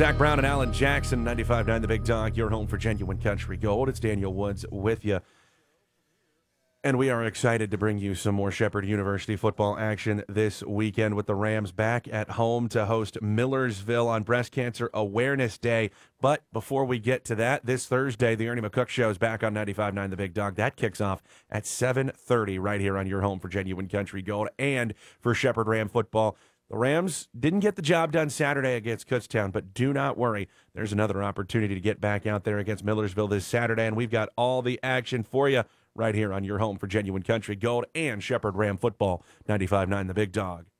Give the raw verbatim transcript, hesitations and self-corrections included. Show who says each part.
Speaker 1: Zach Brown and Alan Jackson, ninety-five point nine The Big Dog, your home for genuine country gold. It's Daniel Woods with you. And we are excited to bring you some more Shepherd University football action this weekend with the Rams back at home to host Millersville on Breast Cancer Awareness Day. But before we get to that, this Thursday, the Ernie McCook Show is back on ninety-five point nine The Big Dog. That kicks off at seven thirty right here on your home for genuine country gold and for Shepherd Ram football. The Rams didn't get the job done Saturday against Kutztown, but do not worry. There's another opportunity to get back out there against Millersville this Saturday, and we've got all the action for you right here on your home for genuine country gold and Shepherd Ram football, ninety-five point nine The Big Dog.